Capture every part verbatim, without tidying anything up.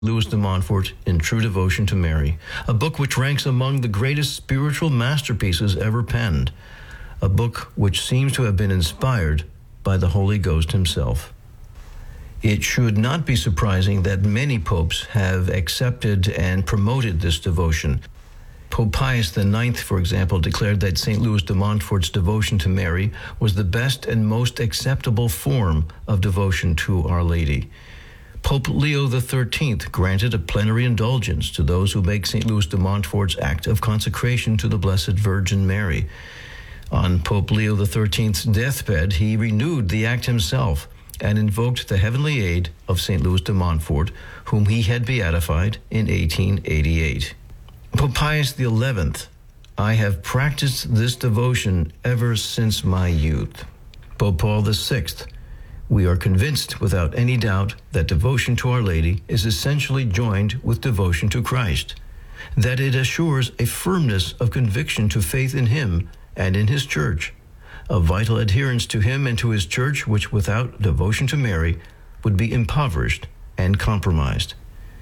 Louis de Montfort in True Devotion to Mary, a book which ranks among the greatest spiritual masterpieces ever penned, a book which seems to have been inspired by the Holy Ghost himself. It should not be surprising that many popes have accepted and promoted this devotion. Pope Pius the Ninth, for example, declared that Saint Louis de Montfort's devotion to Mary was the best and most acceptable form of devotion to Our Lady. Pope Leo the Thirteenth granted a plenary indulgence to those who make Saint Louis de Montfort's act of consecration to the Blessed Virgin Mary. On Pope Leo the Thirteenth's deathbed, he renewed the act himself and invoked the heavenly aid of Saint Louis de Montfort, whom he had beatified in eighteen eighty-eight. Pope Pius the Eleventh, I have practiced this devotion ever since my youth. Pope Paul the Sixth, we are convinced without any doubt that devotion to Our Lady is essentially joined with devotion to Christ, that it assures a firmness of conviction to faith in Him and in His Church, a vital adherence to Him and to His Church which without devotion to Mary would be impoverished and compromised.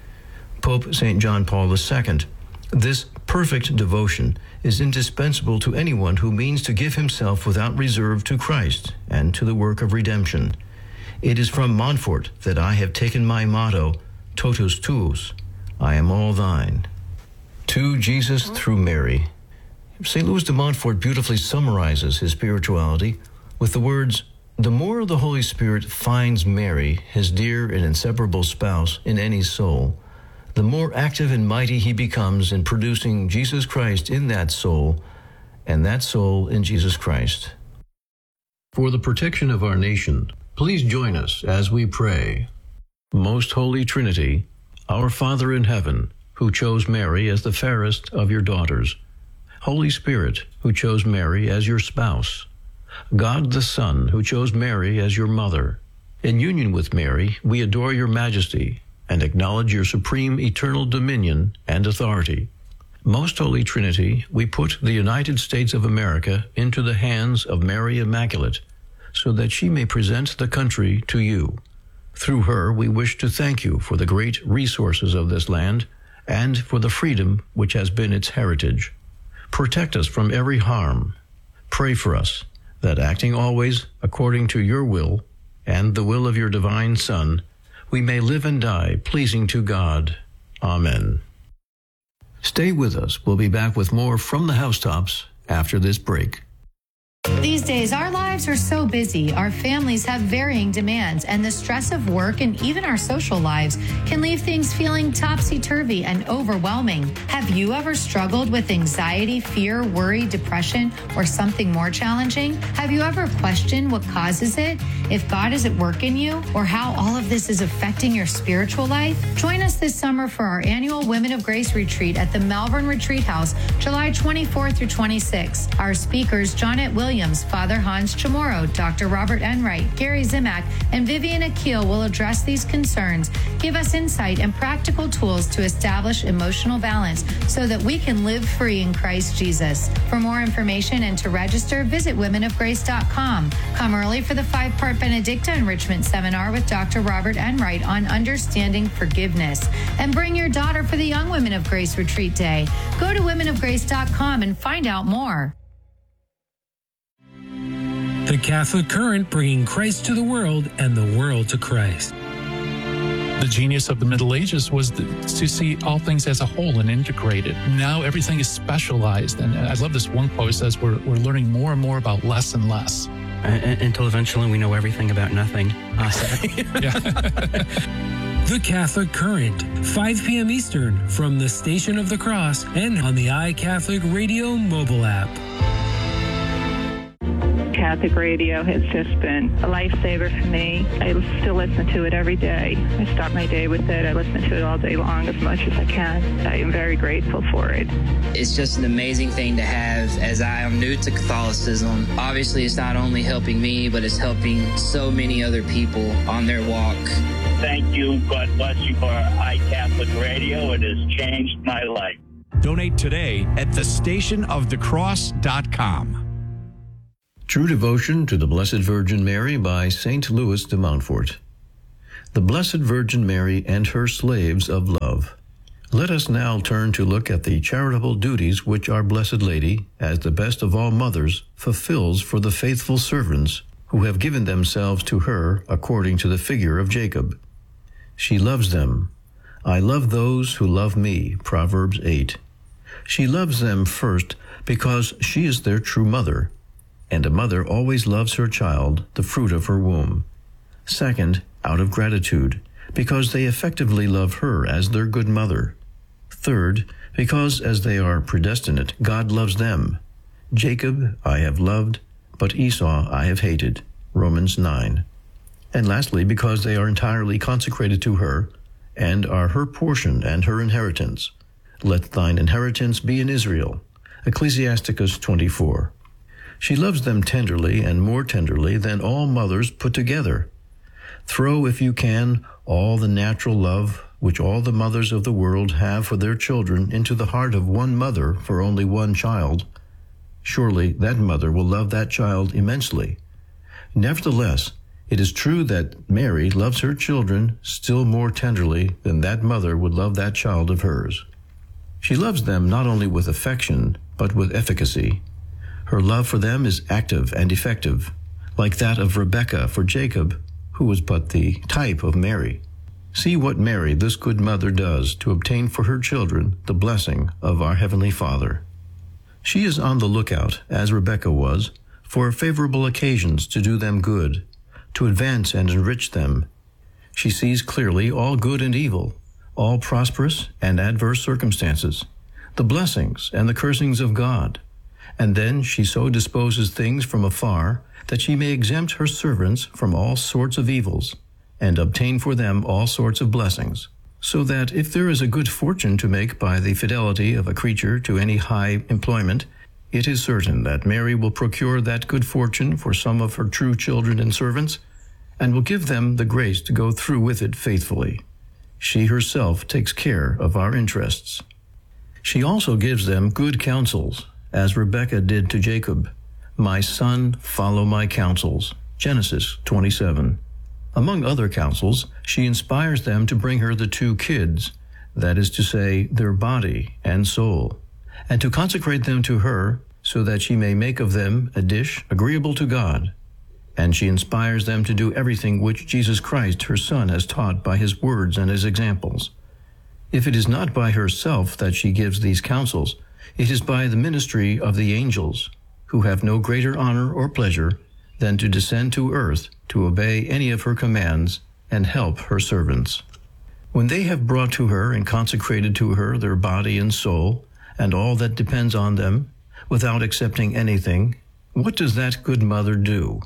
Pope Saint John Paul the Second, this perfect devotion is indispensable to anyone who means to give himself without reserve to Christ and to the work of redemption. It is from Montfort that I have taken my motto, Totus Tuus, I am all thine. To Jesus through Mary. Saint Louis de Montfort beautifully summarizes his spirituality with the words, the more the Holy Spirit finds Mary, his dear and inseparable spouse, in any soul, the more active and mighty he becomes in producing Jesus Christ in that soul, and that soul in Jesus Christ. For the protection of our nation, please join us as we pray. Most Holy Trinity, our Father in heaven, who chose Mary as the fairest of your daughters, Holy Spirit, who chose Mary as your spouse, God the Son, who chose Mary as your mother, in union with Mary, we adore your majesty and acknowledge your supreme eternal dominion and authority. Most Holy Trinity, we put the United States of America into the hands of Mary Immaculate, so that she may present the country to you. Through her, we wish to thank you for the great resources of this land and for the freedom which has been its heritage. Protect us from every harm. Pray for us, that acting always according to your will and the will of your divine Son, we may live and die pleasing to God. Amen. Stay with us. We'll be back with more from the housetops after this break. These days, our lives are so busy, our families have varying demands, and the stress of work and even our social lives can leave things feeling topsy-turvy and overwhelming. Have you ever struggled with anxiety, fear, worry, depression, or something more challenging? Have you ever questioned what causes it, if God is at work in you, or how all of this is affecting your spiritual life? Join us this summer for our annual Women of Grace Retreat at the Malvern Retreat House, July twenty-fourth through twenty-sixth. Our speakers, Jonette Williams, Father Hans Chamorro, Doctor Robert Enright, Gary Zimak, and Vivian Akil will address these concerns, give us insight and practical tools to establish emotional balance so that we can live free in Christ Jesus. For more information and to register, visit women of grace dot com. Come early for the five-part Benedicta Enrichment Seminar with Doctor Robert Enright on understanding forgiveness. And bring your daughter for the Young Women of Grace Retreat Day. Go to women of grace dot com and find out more. The Catholic Current, bringing Christ to the world and the world to Christ. The genius of the Middle Ages was the, to see all things as a whole and integrated. Now everything is specialized. And I love this one quote. It says we're, we're learning more and more about less and less. Uh, until eventually we know everything about nothing. Uh, The Catholic Current, five p.m. Eastern, from the Station of the Cross and on the iCatholic Radio mobile app. Catholic radio has just been a lifesaver for me. I still listen to it every day. I start my day with it. I listen to it all day long as much as I can. I am very grateful for it. It's just an amazing thing to have as I am new to Catholicism. Obviously, it's not only helping me, but it's helping so many other people on their walk. Thank you. God bless you for iCatholic Radio. It has changed my life. Donate today at the station of the cross dot com. True Devotion to the Blessed Virgin Mary by Saint Louis de Montfort. the Blessed Virgin Mary and her slaves of love. Let us now turn to look at the charitable duties which our Blessed Lady, as the best of all mothers, fulfills for the faithful servants who have given themselves to her according to the figure of Jacob. She loves them. I love those who love me, Proverbs eight. She loves them first because she is their true mother, and a mother always loves her child, the fruit of her womb. Second, out of gratitude, because they effectively love her as their good mother. Third, because as they are predestinate, God loves them. Jacob I have loved, but Esau I have hated. Romans nine. And lastly, because they are entirely consecrated to her, and are her portion and her inheritance. Let thine inheritance be in Israel. Ecclesiasticus twenty-four. She loves them tenderly and more tenderly than all mothers put together. Throw, if you can, all the natural love which all the mothers of the world have for their children into the heart of one mother for only one child. Surely that mother will love that child immensely. Nevertheless, it is true that Mary loves her children still more tenderly than that mother would love that child of hers. She loves them not only with affection, but with efficacy. Her love for them is active and effective, like that of Rebekah for Jacob, who was but the type of Mary. See what Mary, this good mother, does to obtain for her children the blessing of our Heavenly Father. She is on the lookout, as Rebekah was, for favorable occasions to do them good, to advance and enrich them. She sees clearly all good and evil, all prosperous and adverse circumstances, the blessings and the cursings of God. And then she so disposes things from afar that she may exempt her servants from all sorts of evils, and obtain for them all sorts of blessings, so that if there is a good fortune to make by the fidelity of a creature to any high employment, it is certain that Mary will procure that good fortune for some of her true children and servants, and will give them the grace to go through with it faithfully. She herself takes care of our interests. She also gives them good counsels, as Rebekah did to Jacob. My son, follow my counsels. Genesis twenty-seven. Among other counsels, she inspires them to bring her the two kids, that is to say, their body and soul, and to consecrate them to her, so that she may make of them a dish agreeable to God. And she inspires them to do everything which Jesus Christ, her Son, has taught by his words and his examples. If it is not by herself that she gives these counsels, it is by the ministry of the angels, who have no greater honor or pleasure than to descend to earth to obey any of her commands and help her servants. When they have brought to her and consecrated to her their body and soul, and all that depends on them, without accepting anything, what does that good mother do?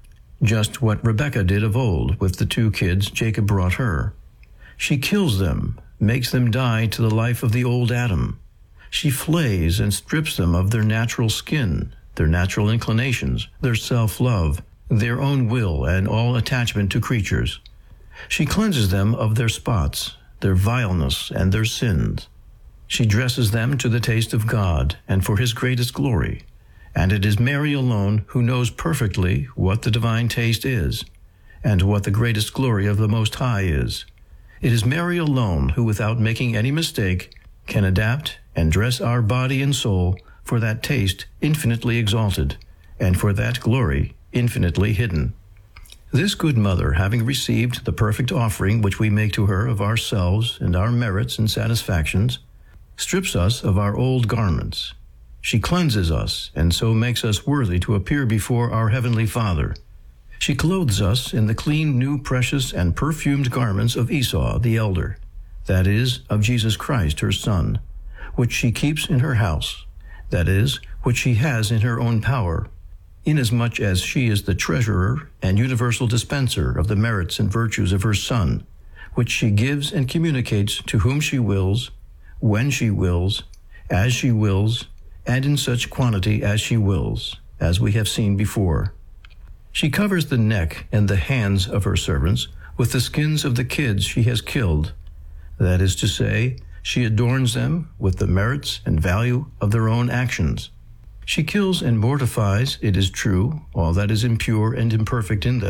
Just what Rebekah did of old with the two kids Jacob brought her. She kills them, makes them die to the life of the old Adam. She flays and strips them of their natural skin, their natural inclinations, their self-love, their own will, and all attachment to creatures. She cleanses them of their spots, their vileness, and their sins. She dresses them to the taste of God and for his greatest glory. And it is Mary alone who knows perfectly what the divine taste is, and what the greatest glory of the Most High is. It is Mary alone who, without making any mistake, can adapt and dress our body and soul for that taste infinitely exalted, and for that glory infinitely hidden. This good mother, having received the perfect offering which we make to her of ourselves and our merits and satisfactions, strips us of our old garments. She cleanses us, and so makes us worthy to appear before our Heavenly Father. She clothes us in the clean, new, precious, and perfumed garments of Esau the elder, that is, of Jesus Christ, her Son, which she keeps in her house, that is, which she has in her own power, inasmuch as she is the treasurer and universal dispenser of the merits and virtues of her Son, which she gives and communicates to whom she wills, when she wills, as she wills, and in such quantity as she wills, as we have seen before. She covers the neck and the hands of her servants with the skins of the kids she has killed. That is to say, she adorns them with the merits and value of their own actions. She kills and mortifies, it is true, all that is impure and imperfect in them,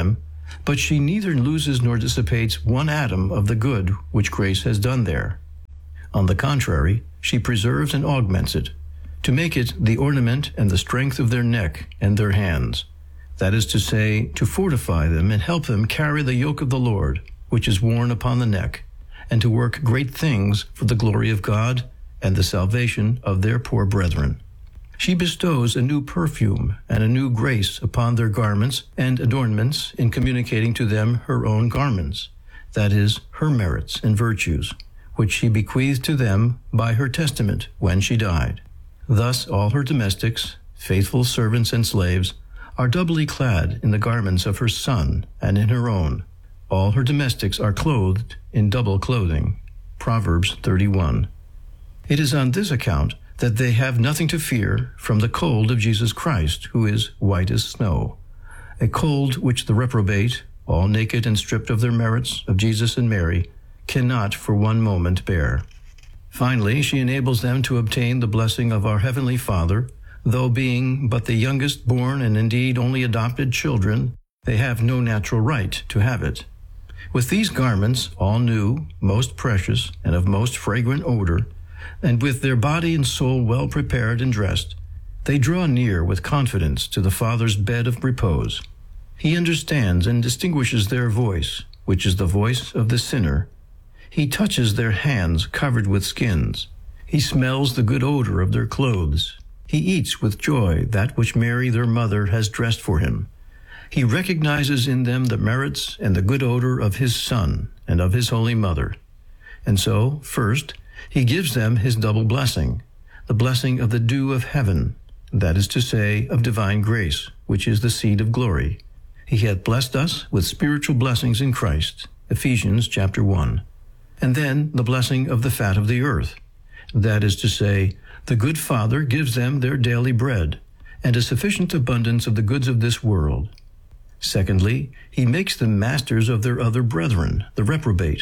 but she neither loses nor dissipates one atom of the good which grace has done there. On the contrary, she preserves and augments it, to make it the ornament and the strength of their neck and their hands. That is to say, to fortify them and help them carry the yoke of the Lord, which is worn upon the neck, and to work great things for the glory of God and the salvation of their poor brethren. She bestows a new perfume and a new grace upon their garments and adornments in communicating to them her own garments, that is, her merits and virtues, which she bequeathed to them by her testament when she died. Thus all her domestics, faithful servants and slaves, are doubly clad in the garments of her Son and in her own. All her domestics are clothed in double clothing. Proverbs thirty-one. It is on this account that they have nothing to fear from the cold of Jesus Christ, who is white as snow, a cold which the reprobate, all naked and stripped of their merits of Jesus and Mary, cannot for one moment bear. Finally, she enables them to obtain the blessing of our Heavenly Father, though being but the youngest born and indeed only adopted children, they have no natural right to have it. With these garments, all new, most precious, and of most fragrant odor, and with their body and soul well prepared and dressed, they draw near with confidence to the Father's bed of repose. He understands and distinguishes their voice, which is the voice of the sinner. He touches their hands covered with skins. He smells the good odor of their clothes. He eats with joy that which Mary, their mother, has dressed for him. He recognizes in them the merits and the good odor of his Son and of his Holy Mother. And so, first, he gives them his double blessing, the blessing of the dew of heaven, that is to say, of divine grace, which is the seed of glory. He hath blessed us with spiritual blessings in Christ, Ephesians chapter one. And then the blessing of the fat of the earth, that is to say, the good Father gives them their daily bread, and a sufficient abundance of the goods of this world. Secondly, he makes them masters of their other brethren, the reprobate.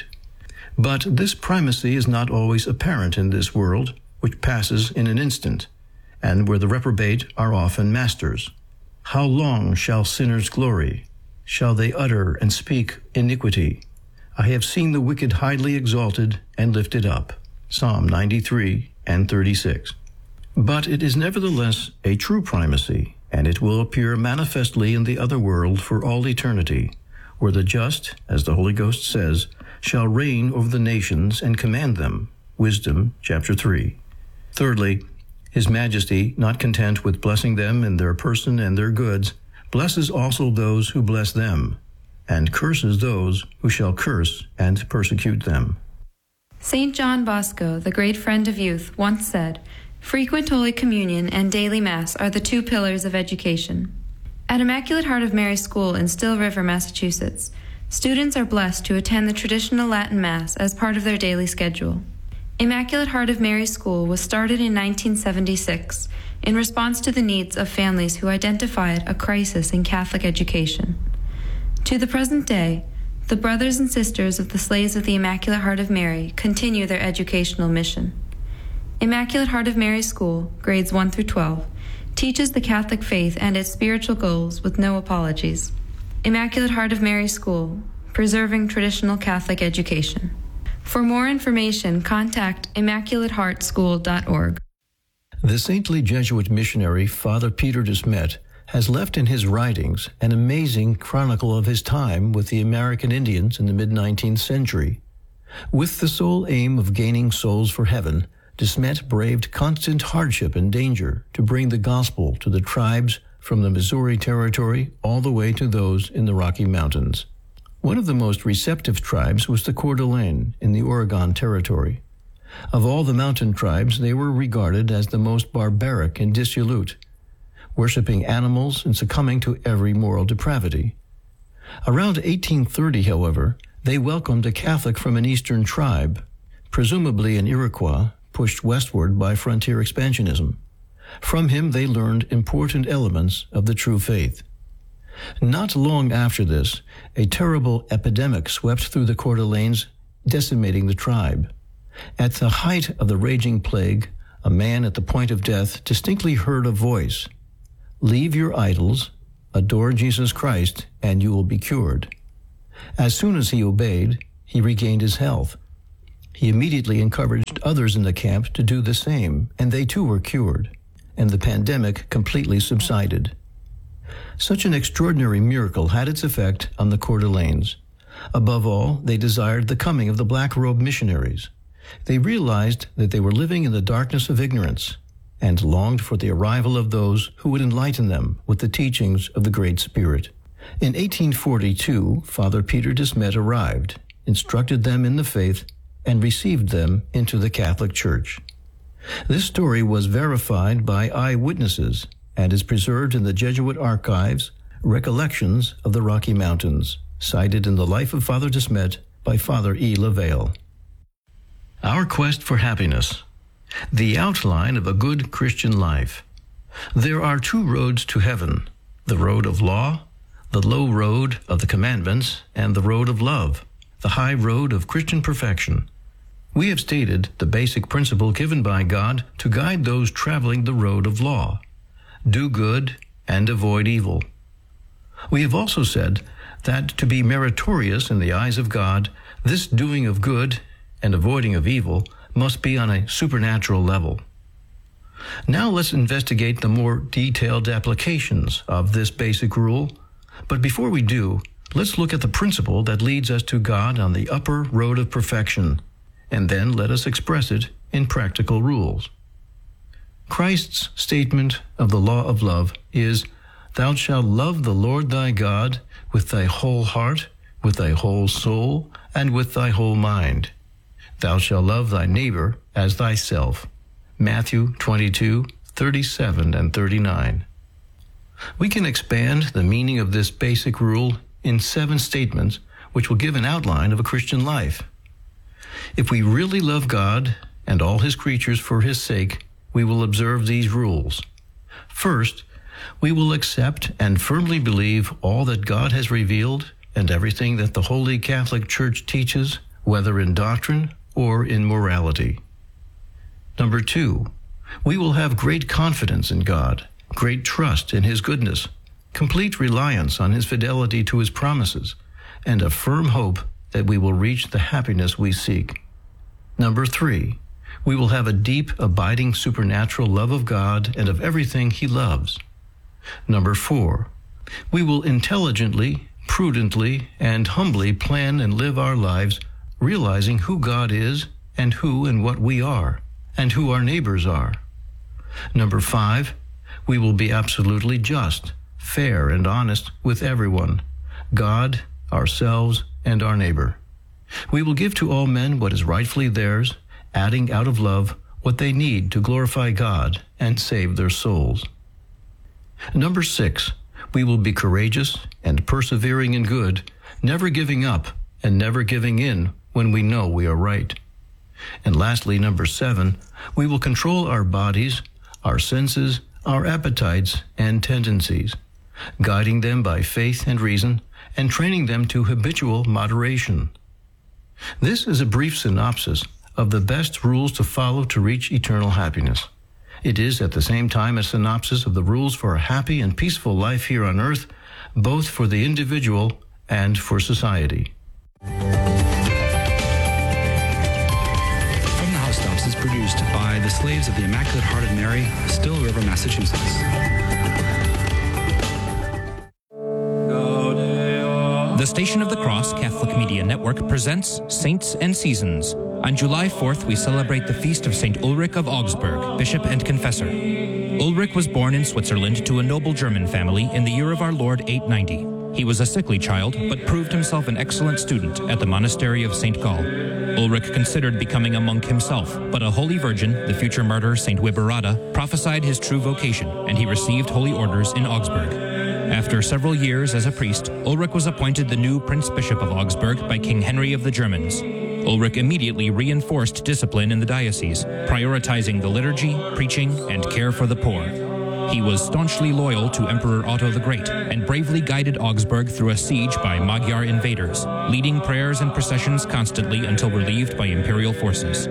But this primacy is not always apparent in this world, which passes in an instant, and where the reprobate are often masters. How long shall sinners glory? Shall they utter and speak iniquity? I have seen the wicked highly exalted and lifted up. Psalm ninety-three and thirty-six. But it is nevertheless a true primacy, and it will appear manifestly in the other world for all eternity, where the just, as the Holy Ghost says, shall reign over the nations and command them. Wisdom, chapter three. Thirdly, His Majesty, not content with blessing them in their person and their goods, blesses also those who bless them, and curses those who shall curse and persecute them. Saint John Bosco, the great friend of youth, once said, "Frequent Holy Communion and daily Mass are the two pillars of education." At Immaculate Heart of Mary School in Still River, Massachusetts, students are blessed to attend the traditional Latin Mass as part of their daily schedule. Immaculate Heart of Mary School was started in nineteen seventy-six in response to the needs of families who identified a crisis in Catholic education. To the present day, the brothers and sisters of the Slaves of the Immaculate Heart of Mary continue their educational mission. Immaculate Heart of Mary School, grades one through twelve, teaches the Catholic faith and its spiritual goals with no apologies. Immaculate Heart of Mary School, preserving traditional Catholic education. For more information, contact immaculate heart school dot org. The saintly Jesuit missionary Father Peter de Smet has left in his writings an amazing chronicle of his time with the American Indians in the mid-nineteenth century. With the sole aim of gaining souls for heaven, de Smet braved constant hardship and danger to bring the gospel to the tribes from the Missouri Territory all the way to those in the Rocky Mountains. One of the most receptive tribes was the Coeur d'Alene in the Oregon Territory. Of all the mountain tribes, they were regarded as the most barbaric and dissolute, worshiping animals and succumbing to every moral depravity. Around eighteen thirty, however, they welcomed a Catholic from an eastern tribe, presumably an Iroquois, pushed westward by frontier expansionism. From him they learned important elements of the true faith. Not long after this, a terrible epidemic swept through the Coeur d'Alenes, decimating the tribe. At the height of the raging plague, a man at the point of death distinctly heard a voice, "Leave your idols, adore Jesus Christ, and you will be cured. As soon as he obeyed, he regained his health. He immediately encouraged others in the camp to do the same, and they too were cured, and the pandemic completely subsided. Such an extraordinary miracle had its effect on the Coeur d'Alenes. Above all, they desired the coming of the black-robed missionaries. They realized that they were living in the darkness of ignorance and longed for the arrival of those who would enlighten them with the teachings of the Great Spirit. In eighteen forty-two, Father Peter de Smet arrived, instructed them in the faith, and received them into the Catholic Church. This story was verified by eyewitnesses and is preserved in the Jesuit archives, Recollections of the Rocky Mountains, cited in the Life of Father de Smet by Father E. Lavelle. Our quest for happiness. The outline of a good Christian life. There are two roads to heaven, the road of law, the low road of the commandments, and the road of love, the high road of Christian perfection. We have stated the basic principle given by God to guide those traveling the road of law: do good and avoid evil. We have also said that to be meritorious in the eyes of God, this doing of good and avoiding of evil must be on a supernatural level. Now let's investigate the more detailed applications of this basic rule. But before we do, let's look at the principle that leads us to God on the upper road of perfection, and then let us express it in practical rules. Christ's statement of the law of love is, "Thou shalt love the Lord thy God with thy whole heart, with thy whole soul, and with thy whole mind. Thou shalt love thy neighbor as thyself." Matthew twenty-two, thirty-seven and thirty-nine. We can expand the meaning of this basic rule in seven statements, which will give an outline of a Christian life. If we really love God and all his creatures for his sake, we will observe these rules. First, we will accept and firmly believe all that God has revealed and everything that the Holy Catholic Church teaches, whether in doctrine or in morality. Number two, we will have great confidence in God, great trust in his goodness, complete reliance on his fidelity to his promises, and a firm hope that we will reach the happiness we seek. Number three, we will have a deep, abiding supernatural love of God and of everything he loves. Number four, we will intelligently, prudently, and humbly plan and live our lives, realizing who God is and who and what we are, and who our neighbors are. Number five, we will be absolutely just, fair, and honest with everyone, God, ourselves, and our neighbor. We will give to all men what is rightfully theirs, adding out of love what they need to glorify God and save their souls. Number six, we will be courageous and persevering in good, never giving up and never giving in when we know we are right. And lastly, number seven, we will control our bodies, our senses, our appetites, and tendencies, guiding them by faith and reason, and training them to habitual moderation. This is a brief synopsis of the best rules to follow to reach eternal happiness. It is at the same time a synopsis of the rules for a happy and peaceful life here on earth, both for the individual and for society. From the Housetops is produced by the Slaves of the Immaculate Heart of Mary, Still River, Massachusetts. The Station of the Cross Catholic Media Network presents Saints and Seasons. On July fourth, we celebrate the feast of Saint Ulrich of Augsburg, Bishop and Confessor. Ulrich was born in Switzerland to a noble German family in the year of our Lord eight ninety. He was a sickly child, but proved himself an excellent student at the monastery of Saint Gall. Ulrich considered becoming a monk himself, but a holy virgin, the future martyr Saint Wiberata, prophesied his true vocation, and he received holy orders in Augsburg. After several years as a priest, Ulrich was appointed the new Prince Bishop of Augsburg by King Henry of the Germans. Ulrich immediately reinforced discipline in the diocese, prioritizing the liturgy, preaching, and care for the poor. He was staunchly loyal to Emperor Otto the Great and bravely guided Augsburg through a siege by Magyar invaders, leading prayers and processions constantly until relieved by imperial forces.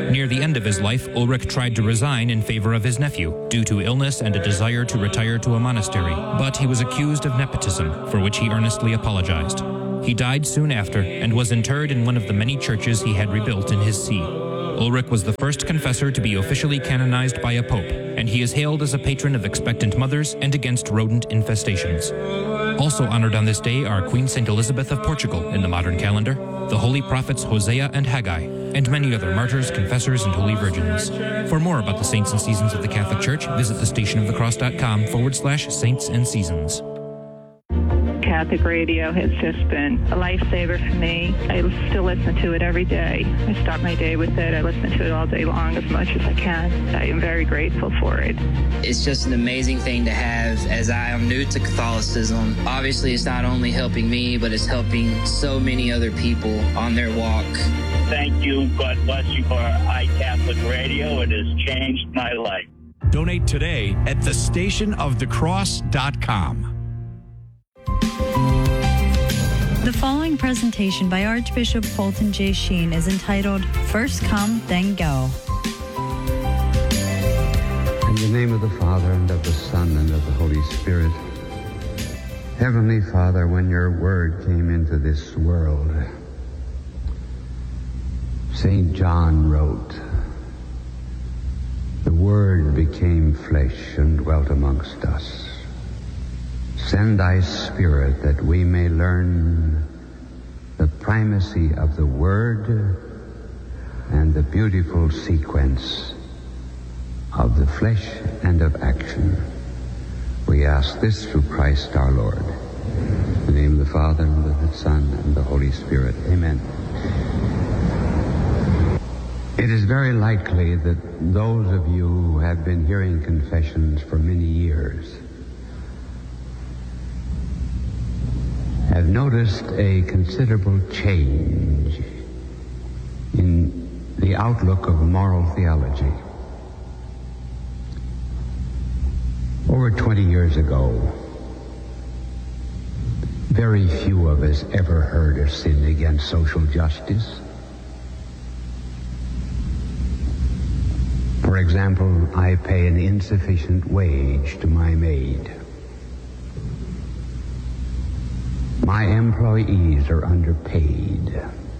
Near the end of his life, Ulrich tried to resign in favor of his nephew due to illness and a desire to retire to a monastery, but he was accused of nepotism, for which he earnestly apologized. He died soon after and was interred in one of the many churches he had rebuilt in his see. Ulrich was the first confessor to be officially canonized by a pope, and he is hailed as a patron of expectant mothers and against rodent infestations. Also honored on this day are Queen Saint Elizabeth of Portugal in the modern calendar, the holy prophets Hosea and Haggai, and many other martyrs, confessors, and holy virgins. For more about the saints and seasons of the Catholic Church, visit thestationofthecross.com forward slash saints and seasons. Catholic radio has just been a lifesaver for me. I still listen to it every day. I start my day with it. I listen to it all day long as much as I can. I am very grateful for it. It's just an amazing thing to have, as I am new to Catholicism. Obviously, it's not only helping me, but it's helping so many other people on their walk. Thank you. God bless you for iCatholic Radio. It has changed my life. Donate today at the station of the cross dot com. The following presentation by Archbishop Fulton J. Sheen is entitled First Come, Then Go. In the name of the Father, and of the Son, and of the Holy Spirit. Heavenly Father, when your word came into this world, Saint John wrote, the word became flesh and dwelt amongst us. Send thy Spirit that we may learn the primacy of the Word and the beautiful sequence of the flesh and of action. We ask this through Christ our Lord. In the name of the Father, and of the Son, and the Holy Spirit. Amen. It is very likely that those of you who have been hearing confessions for many years have noticed a considerable change in the outlook of moral theology. Over twenty years ago, very few of us ever heard of sin against social justice. For example, I pay an insufficient wage to my maid. My employees are underpaid.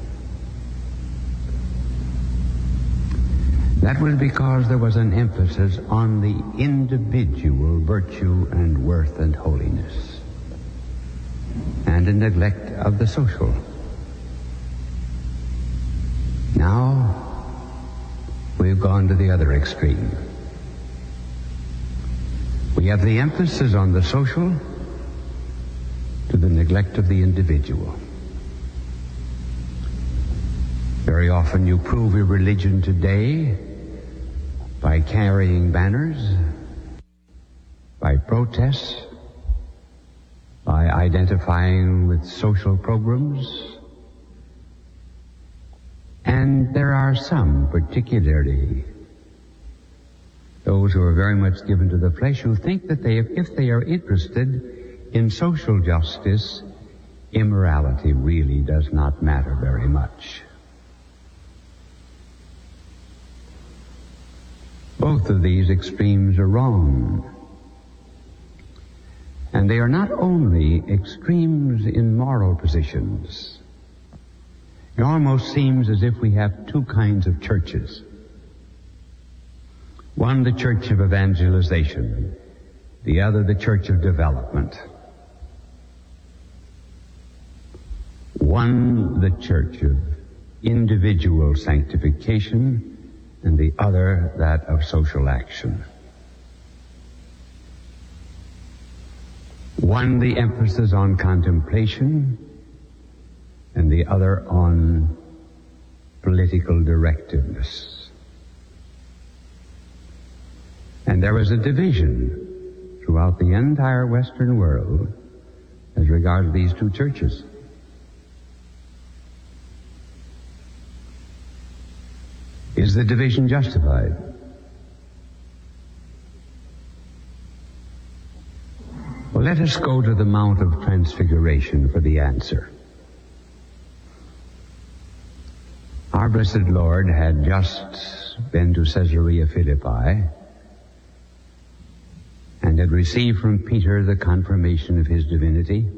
That was because there was an emphasis on the individual virtue and worth and holiness, and a neglect of the social. Now, we've gone to the other extreme. We have the emphasis on the social to the neglect of the individual. Very often you prove your religion today by carrying banners, by protests, by identifying with social programs. And there are some, particularly those who are very much given to the flesh, who think that they, if they are interested in social justice, immorality really does not matter very much. Both of these extremes are wrong. And they are not only extremes in moral positions. It almost seems as if we have two kinds of churches. One, the church of evangelization. The other, the church of development. One, the church of individual sanctification, and the other, that of social action. One, the emphasis on contemplation, and the other on political directiveness. And there is a division throughout the entire Western world as regards these two churches. Is the division justified? Well, let us go to the Mount of Transfiguration for the answer. Our Our blessed Lord had just been to Caesarea Philippi and had received from Peter the confirmation of his divinity.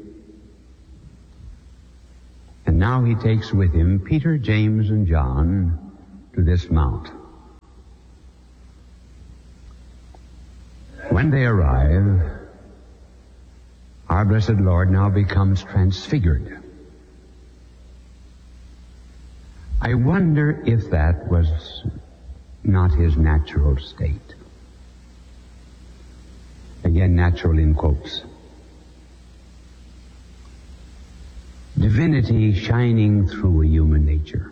And now he takes with him Peter, James, and John to this mount. When they arrive, our blessed Lord now becomes transfigured. I wonder if that was not his natural state. Again, natural in quotes. Divinity shining through a human nature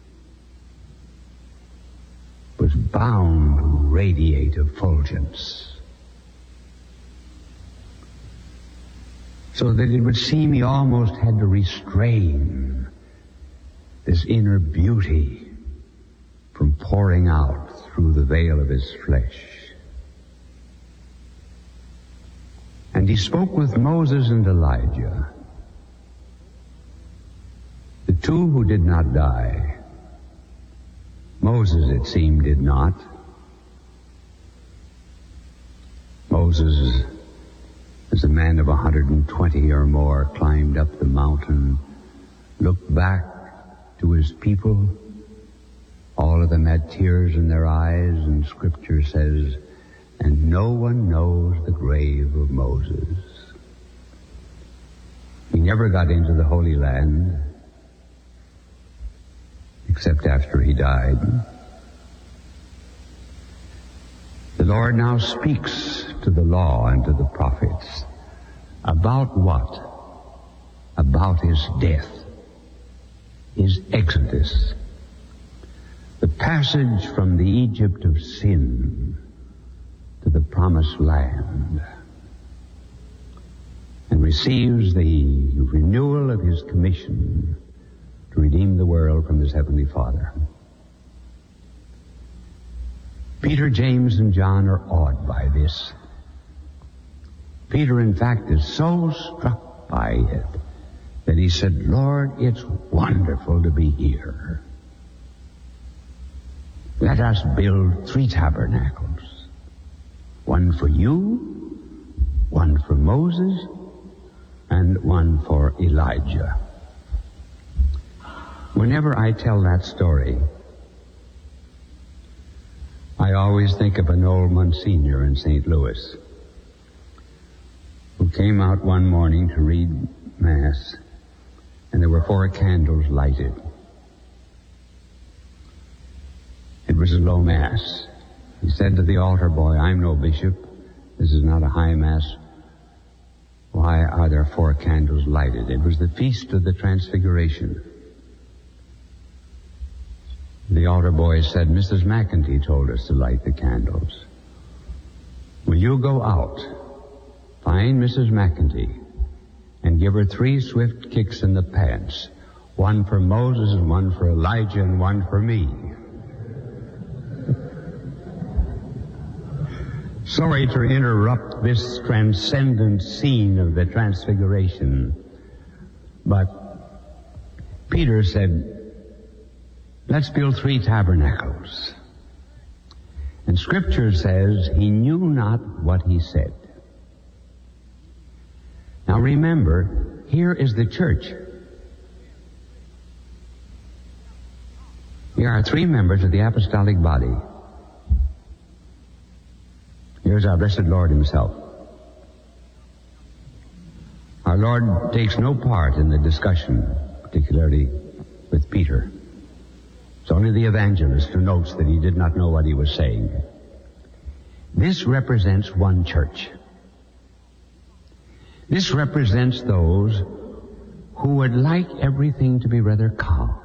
was bound to radiate effulgence, so that it would seem he almost had to restrain this inner beauty from pouring out through the veil of his flesh. And he spoke with Moses and Elijah, the two who did not die. Moses, it seemed, did not. Moses, as a man of one hundred twenty or more, climbed up the mountain, looked back to his people. All of them had tears in their eyes, and Scripture says, and no one knows the grave of Moses. He never got into the Holy Land, except after he died. The Lord now speaks to the law and to the prophets. About what? About his death, his exodus, the passage from the Egypt of sin to the promised land, and receives the renewal of his commission to redeem the world from his heavenly Father. Peter, James, and John are awed by this. Peter, in fact, is so struck by it that he said, Lord, it's wonderful to be here. Let us build three tabernacles. One for you, one for Moses, and one for Elijah. Whenever I tell that story, I always think of an old Monsignor in Saint Louis who came out one morning to read Mass, and there were four candles lighted. It was a low Mass. He said to the altar boy, I'm no bishop. This is not a high Mass. Why are there four candles lighted? It was the Feast of the Transfiguration. The altar boy said, Missus McEntee told us to light the candles. Will you go out, find Missus McEntee, and give her three swift kicks in the pants, one for Moses and one for Elijah and one for me. Sorry to interrupt this transcendent scene of the Transfiguration, but Peter said, let's build three tabernacles. And Scripture says he knew not what he said. Now remember, here is the church. Here are three members of the apostolic body. Here's our blessed Lord himself. Our Lord takes no part in the discussion, particularly with Peter. It's only the evangelist who notes that he did not know what he was saying. This represents one church. This represents those who would like everything to be rather calm,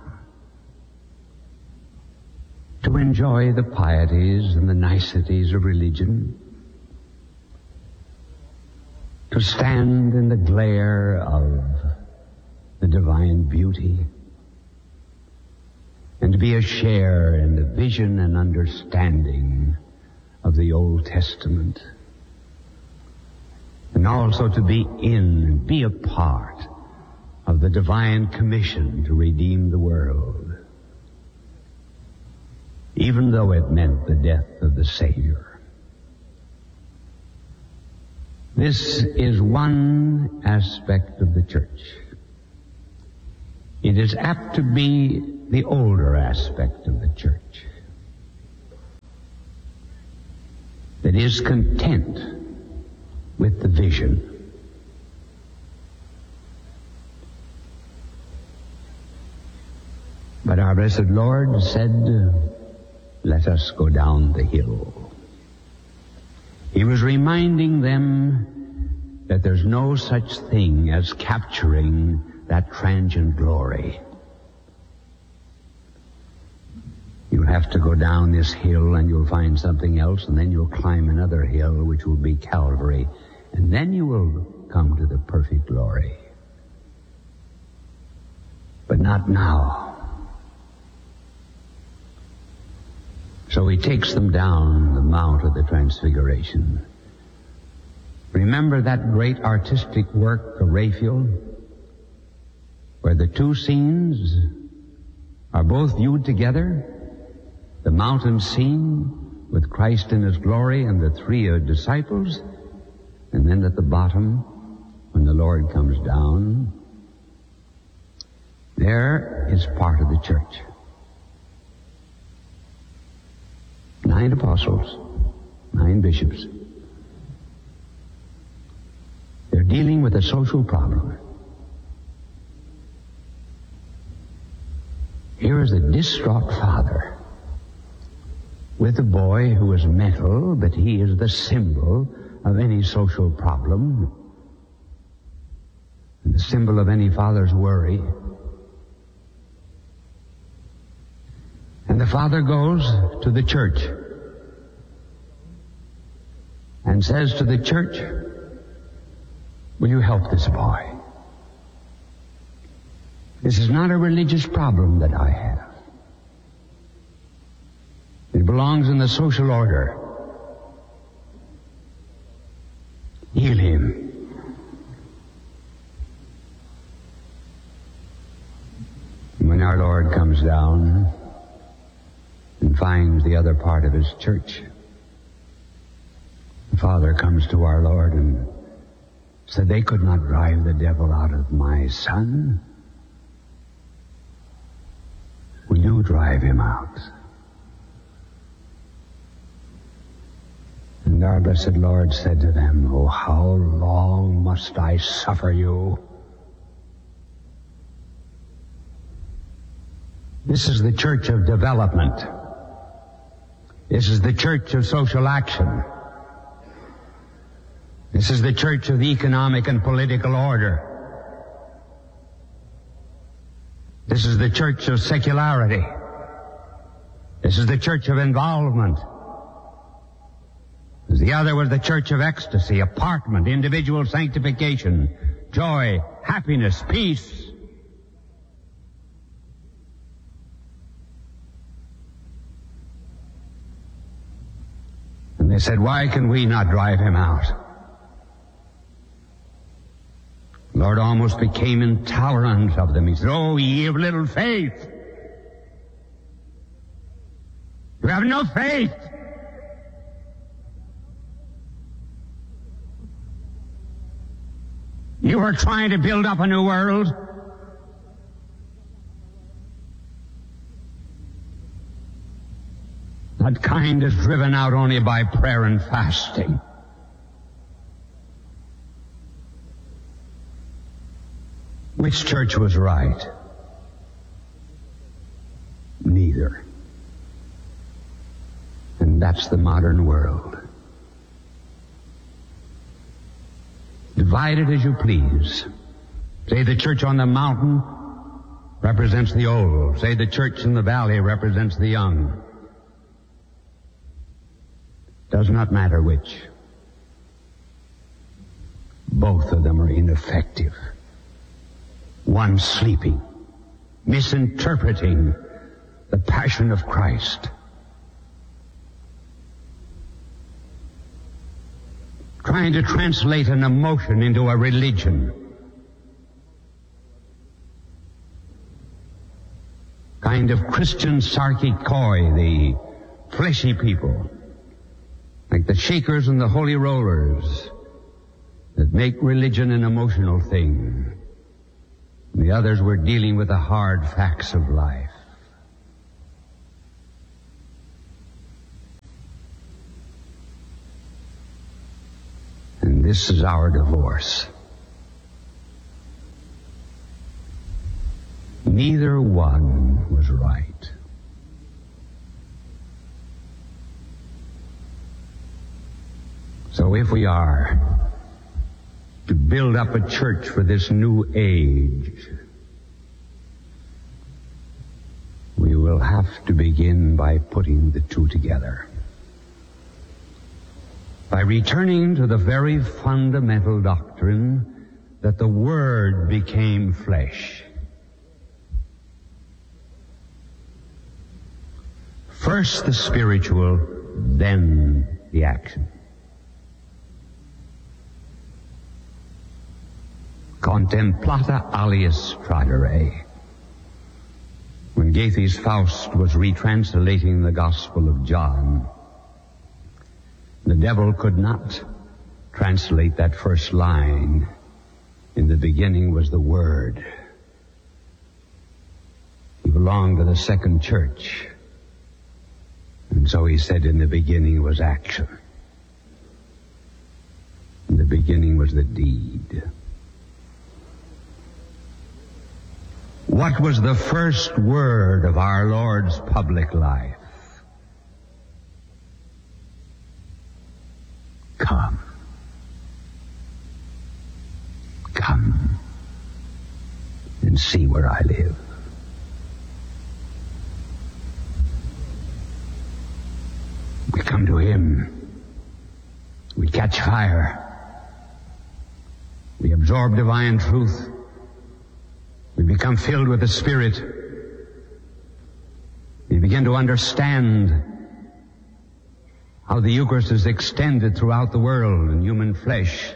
to enjoy the pieties and the niceties of religion, to stand in the glare of the divine beauty, and to be a share in the vision and understanding of the Old Testament, and also to be in and be a part of the divine commission to redeem the world. even though it meant the death of the Savior. This is one aspect of the church. It is apt to be the older aspect of the church that is content with the vision. But our blessed Lord said, let us go down the hill. He was reminding them that there's no such thing as capturing that transient glory. You'll have to go down this hill and you'll find something else, and then you'll climb another hill, which will be Calvary, and then you will come to the perfect glory. But not now. So he takes them down the Mount of the Transfiguration. Remember that great artistic work of Raphael, where the two scenes are both viewed together? The mountain scene with Christ in his glory and the three disciples, and then at the bottom, when the Lord comes down, there is part of the church. Nine apostles, nine bishops. They're dealing with a social problem. Here is a distraught father with a boy who is mental, but he is the symbol of any social problem, and the symbol of any father's worry. And the father goes to the church and says to the church, will you help this boy? This is not a religious problem that I have. It belongs in the social order. Heal him. When our Lord comes down and finds the other part of his church, the Father comes to our Lord and said, they could not drive the devil out of my son. Will you drive him out? And our blessed Lord said to them, oh, how long must I suffer you? This is the church of development. This is the church of social action. This is the church of the economic and political order. This is the church of secularity. This is the church of involvement. The other was the church of ecstasy, apartment, individual sanctification, joy, happiness, peace. And they said, why can we not drive him out? The Lord almost became intolerant of them. He said, oh, ye of little faith. You have no faith. You are trying to build up a new world. That kind is driven out only by prayer and fasting. Which church was right? Neither. And that's the modern world. Divide it as you please. Say the church on the mountain represents the old. Say the church in the valley represents the young. Does not matter which. Both of them are ineffective. One sleeping, misinterpreting the passion of Christ. Trying to translate an emotion into a religion. kind of Christian sarkikoi, the fleshy people, like the Shakers and the Holy Rollers, that make religion an emotional thing. The others were dealing with the hard facts of life. And this is our divorce. Neither one was right. So if we are to build up a church for this new age, we will have to begin by putting the two together. By returning to the very fundamental doctrine that the Word became flesh. First the spiritual, then the action. Contemplata alias tradere. When Goethe's Faust was retranslating the Gospel of John, the devil could not translate that first line. In the beginning was the Word. He belonged to the second church. And so he said, in the beginning was action. In the beginning was the deed. What was the first word of our Lord's public life? Come. Come and see where I live. We come to Him. We catch fire. We absorb divine truth. We become filled with the Spirit. We begin to understand how the Eucharist is extended throughout the world in human flesh.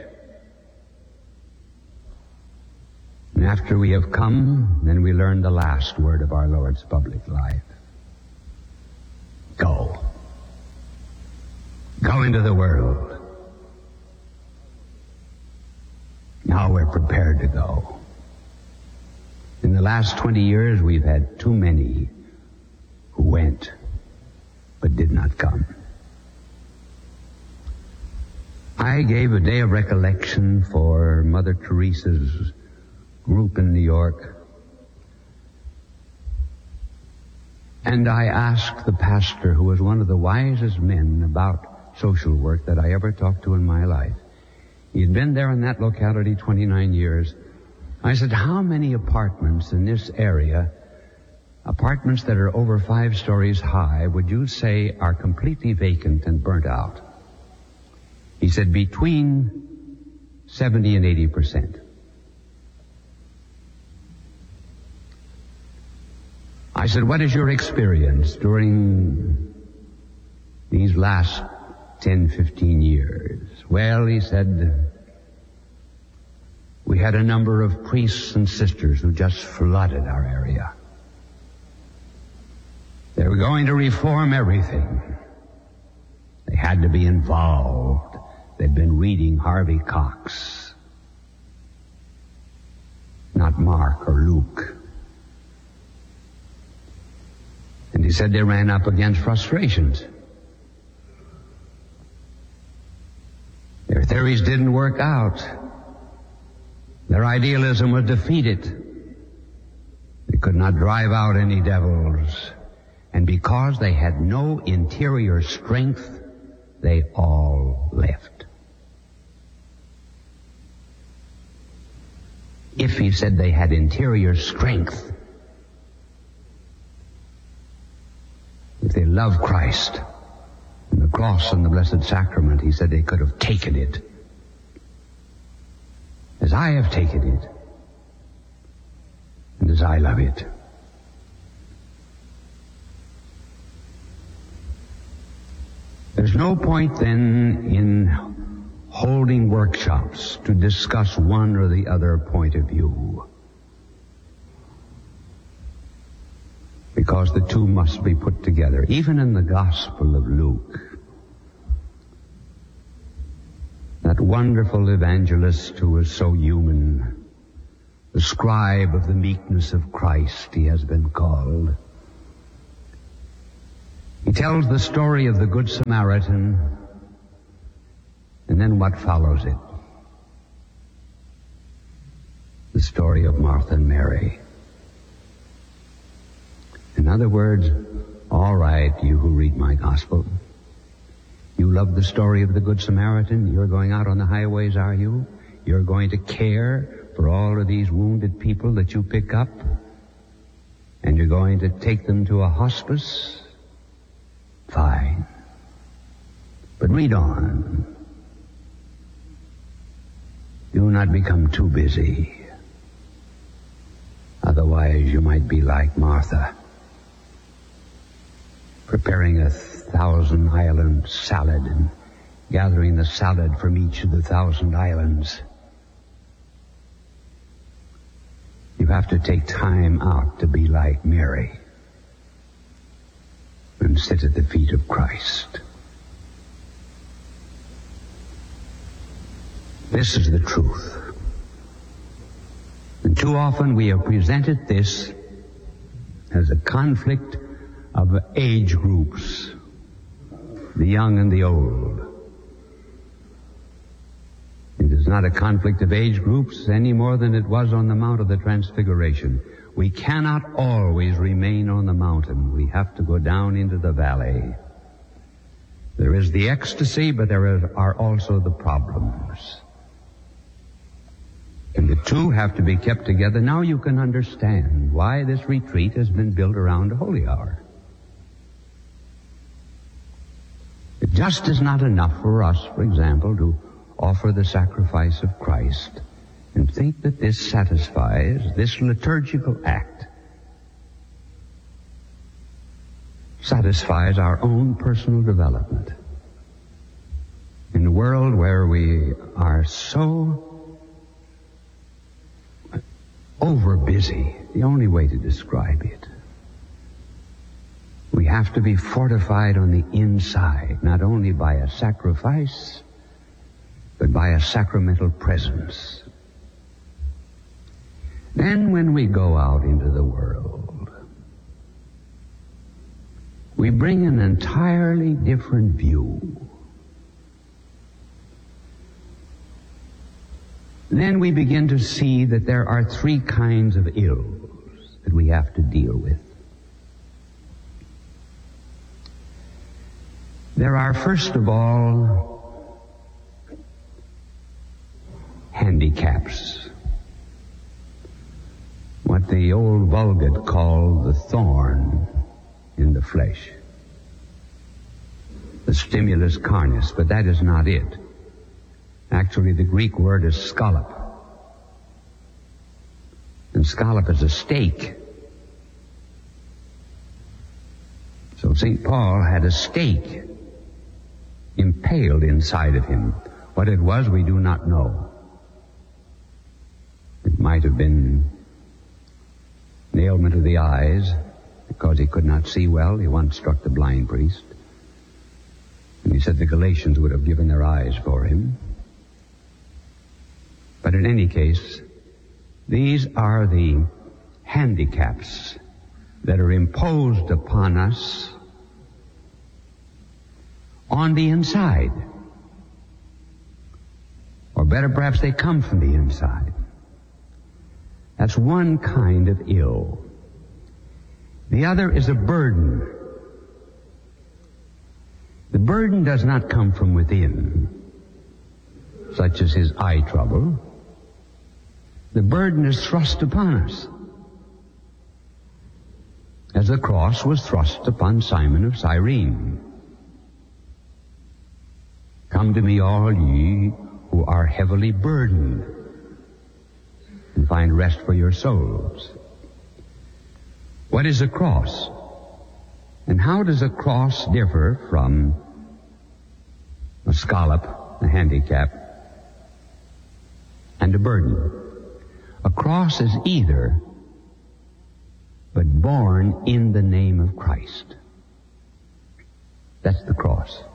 And after we have come, then we learn the last word of our Lord's public life. Go. Go into the world. Now we're prepared to go. In the last twenty years, we've had too many who went but did not come. I gave a day of recollection for Mother Teresa's group in New York. And I asked the pastor, who was one of the wisest men about social work that I ever talked to in my life. He had been there in that locality twenty-nine years. I said, how many apartments in this area, apartments that are over five stories high, would you say are completely vacant and burnt out? He said between seventy and eighty percent. I said, what is your experience during these last ten, fifteen years? Well, he said, we had a number of priests and sisters who just flooded our area. They were going to reform everything. They had to be involved. They'd been reading Harvey Cox, not Mark or Luke. And he said they ran up against frustrations. Their theories didn't work out. Their idealism was defeated. They could not drive out any devils. And because they had no interior strength, they all left. If he said they had interior strength, if they loved Christ and the cross and the Blessed Sacrament, he said they could have taken it as I have taken it and as I love it. There's no point then in holding workshops to discuss one or the other point of view. because the two must be put together. Even in the Gospel of Luke, that wonderful evangelist who was so human, the scribe of the meekness of Christ, he has been called. He tells the story of the Good Samaritan, and then what follows it? The story of Martha and Mary. In other words, all right, you who read my gospel, you love the story of the Good Samaritan. You're going out on the highways, are you? You're going to care for all of these wounded people that you pick up, and you're going to take them to a hospice? Fine. But read on. Do not become too busy. Otherwise, you might be like Martha, preparing a thousand island salad and gathering the salad from each of the thousand islands. You have to take time out to be like Mary and sit at the feet of Christ. This is the truth. And too often we have presented this as a conflict of age groups, the young and the old. It is not a conflict of age groups any more than it was on the Mount of the Transfiguration. We cannot always remain on the mountain. We have to go down into the valley. There is the ecstasy, but there are also the problems. And the two have to be kept together. Now you can understand why this retreat has been built around a holy hour. It just is not enough for us, for example, to offer the sacrifice of Christ and think that this satisfies, this liturgical act satisfies our own personal development. In a world where we are so over busy, the only way to describe it, we have to be fortified on the inside, not only by a sacrifice, but by a sacramental presence. Then when we go out into the world, we bring an entirely different view. Then we begin to see that there are three kinds of ills that we have to deal with. There are, first of all, handicaps. What the old Vulgate called the thorn in the flesh. The stimulus carnis, but that is not it. Actually, the Greek word is scallop. And scallop is a stake. So Saint Paul had a stake impaled inside of him. What it was, we do not know. It might have been an ailment of the eyes, because he could not see well. He once struck the blind priest. And he said the Galatians would have given their eyes for him. But in any case, these are the handicaps that are imposed upon us on the inside. Or better, perhaps they come from the inside. That's one kind of ill. The other is a burden. The burden does not come from within, such as his eye trouble. The burden is thrust upon us, as the cross was thrust upon Simon of Cyrene. Come to me, all ye who are heavily burdened, and find rest for your souls. What is a cross? And how does a cross differ from a scallop, a handicap, and a burden? A cross is either but born in the name of Christ. That's the cross.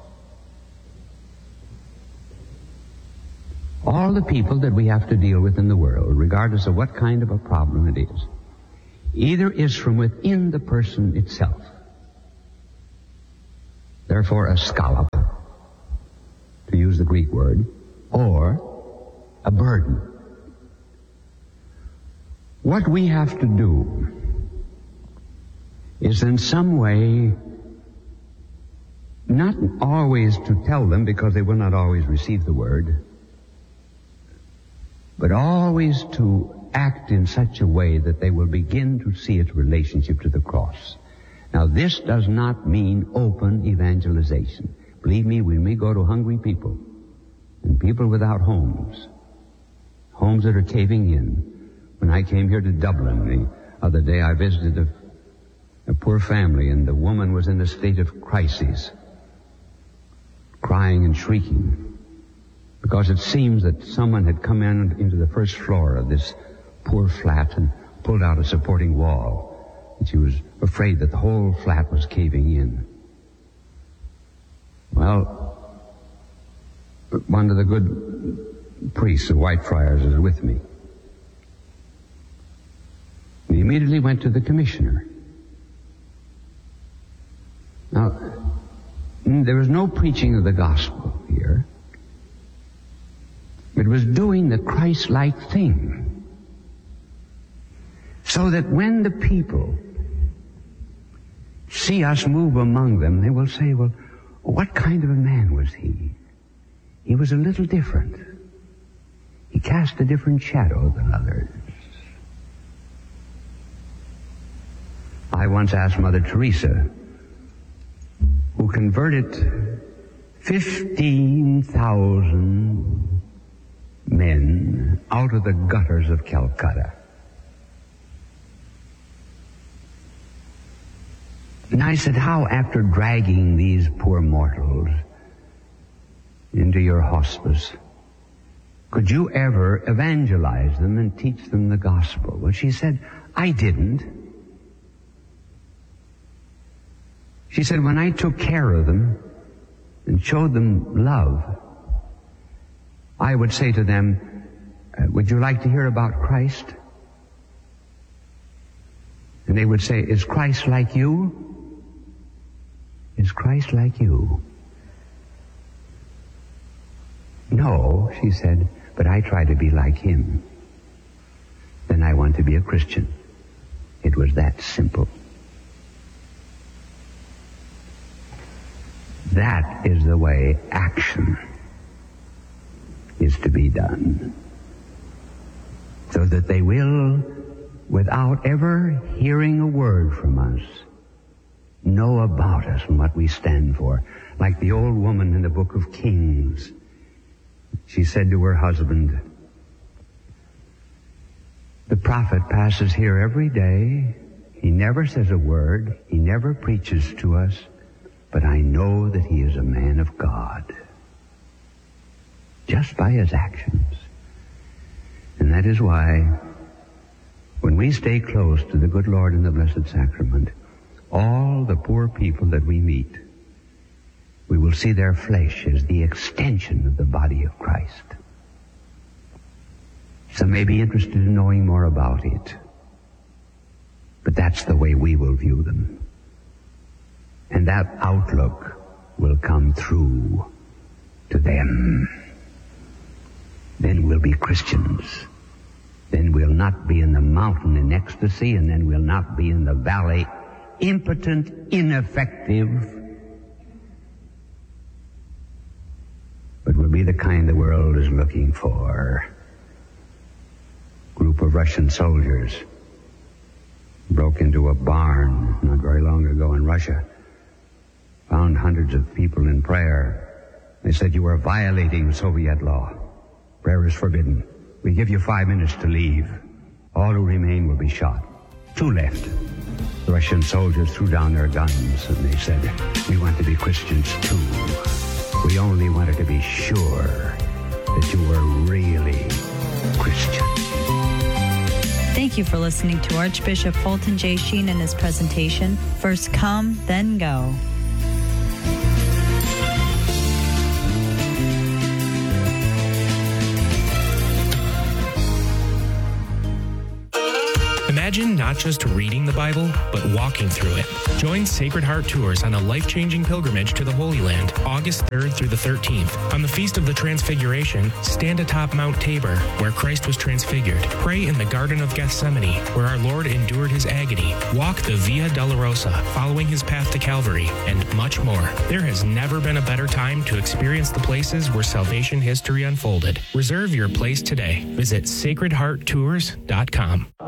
All the people that we have to deal with in the world, regardless of what kind of a problem it is, either is from within the person itself. Therefore, a scallop, to use the Greek word, or a burden. What we have to do is in some way, not always to tell them, because they will not always receive the word, but always to act in such a way that they will begin to see its relationship to the cross. Now, this does not mean open evangelization. Believe me, when we go to hungry people and people without homes, homes that are caving in. When I came here to Dublin the other day, I visited a, a poor family, and the woman was in a state of crisis, crying and shrieking, because it seems that someone had come in into the first floor of this poor flat and pulled out a supporting wall. And she was afraid that the whole flat was caving in. Well, one of the good priests of Whitefriars is with me. We immediately went to the commissioner. Now, there was no preaching of the gospel here. It was doing the Christ-like thing. So that when the people see us move among them, they will say, well, what kind of a man was he? He was a little different. He cast a different shadow than others. I once asked Mother Teresa, who converted fifteen thousand men out of the gutters of Calcutta. And I said, how, after dragging these poor mortals into your hospice, could you ever evangelize them and teach them the gospel? Well, she said, I didn't. She said, when I took care of them and showed them love, I would say to them, would you like to hear about Christ? And they would say, is Christ like you? Is Christ like you? No, she said, but I try to be like him. Then I want to be a Christian. It was that simple. That is the way action is to be done. So that they will, without ever hearing a word from us, know about us and what we stand for. Like the old woman in the book of Kings. She said to her husband, the prophet passes here every day. He never says a word. He never preaches to us. But I know that he is a man of God. Just by his actions. And that is why, when we stay close to the good Lord in the Blessed Sacrament, all the poor people that we meet, we will see their flesh as the extension of the body of Christ. Some may be interested in knowing more about it, but that's the way we will view them. And that outlook will come through to them. Then we'll be Christians. Then we'll not be in the mountain in ecstasy, and then we'll not be in the valley impotent, ineffective. But we'll be the kind the world is looking for. A group of Russian soldiers broke into a barn not very long ago in Russia. Found hundreds of people in prayer. They said, you are violating Soviet law. Prayer is forbidden. We give you five minutes to leave. All who remain will be shot. Two left. The Russian soldiers threw down their guns and they said, we want to be Christians too. We only wanted to be sure that you were really Christian. Thank you for listening to Archbishop Fulton J. Sheen and his presentation, First Come, Then Go. Imagine not just reading the Bible, but walking through it. Join Sacred Heart Tours on a life-changing pilgrimage to the Holy Land, August third through the thirteenth. On the Feast of the Transfiguration, stand atop Mount Tabor, where Christ was transfigured. Pray in the Garden of Gethsemane, where our Lord endured his agony. Walk the Via Dolorosa, following his path to Calvary, and much more. There has never been a better time to experience the places where salvation history unfolded. Reserve your place today. Visit sacred heart tours dot com.